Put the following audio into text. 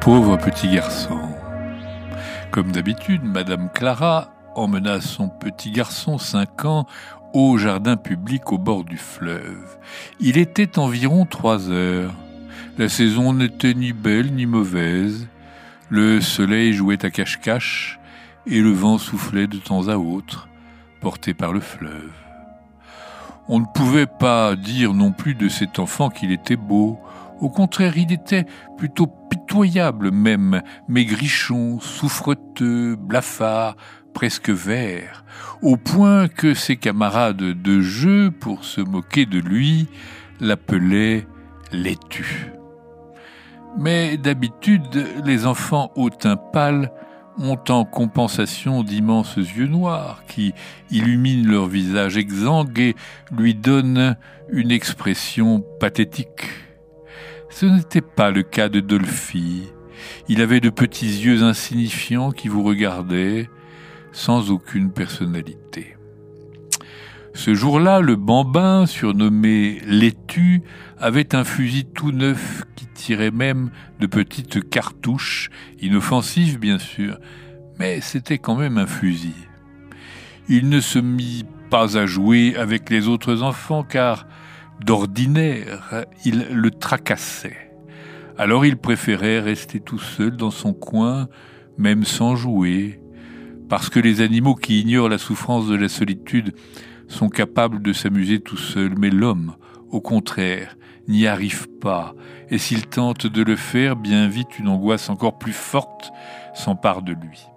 Pauvre petit garçon. Comme d'habitude, Madame Clara emmena son petit garçon, 5 ans, au jardin public au bord du fleuve. Il était environ 3 heures. La saison n'était ni belle ni mauvaise. Le soleil jouait à cache-cache et le vent soufflait de temps à autre, porté par le fleuve. On ne pouvait pas dire non plus de cet enfant qu'il était beau. Au contraire, il était plutôt pitoyable même, maigrichon, souffreteux, blafard, presque vert, au point que ses camarades de jeu, pour se moquer de lui, l'appelaient laitue. Mais d'habitude, les enfants au teint pâle ont en compensation d'immenses yeux noirs qui illuminent leur visage exsangue et lui donnent une expression pathétique. Ce n'était pas le cas de Dolphy. Il avait de petits yeux insignifiants qui vous regardaient sans aucune personnalité. Ce jour-là, le bambin, surnommé Laitue, avait un fusil tout neuf qui tirait même de petites cartouches, inoffensives bien sûr, mais c'était quand même un fusil. Il ne se mit pas à jouer avec les autres enfants car, d'ordinaire, il le tracassait. Alors il préférait rester tout seul dans son coin, même sans jouer, parce que les animaux qui ignorent la souffrance de la solitude sont capables de s'amuser tout seuls, mais l'homme, au contraire, n'y arrive pas, et s'il tente de le faire, bien vite une angoisse encore plus forte s'empare de lui.